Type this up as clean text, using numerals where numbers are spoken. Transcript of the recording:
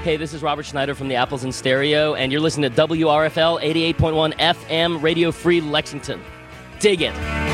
Hey, this is Robert Schneider from the Apples in Stereo, and you're listening to WRFL 88.1 FM, Radio Free Lexington. Dig it.